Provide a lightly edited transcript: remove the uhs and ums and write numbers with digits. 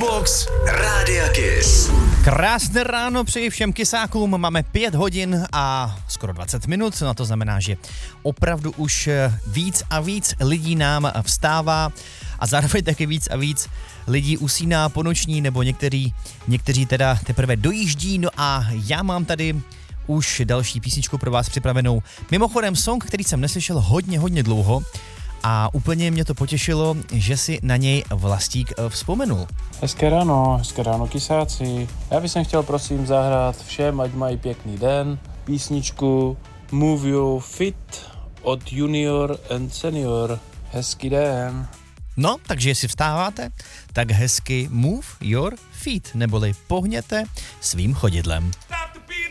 Box Rádia Kiss. Krásné ráno přeji všem kysákům, máme 5 hodin a skoro 20 minut, no to znamená, že opravdu už víc a víc lidí nám vstává a zároveň taky víc a víc lidí usíná po noční, nebo někteří teda teprve dojíždí, no a já mám tady už další písničku pro vás připravenou. Mimochodem song, který jsem neslyšel hodně dlouho a úplně mě to potěšilo, že si na něj Vlastík vzpomenul. Hezké ráno kysáci. Já bych chtěl prosím zahrát všem, ať mají pěkný den, písničku Move Your Fit od Junior and Senior. Hezký den. No, takže jestli vstáváte, tak hezky move your feet, neboli pohněte svým chodidlem.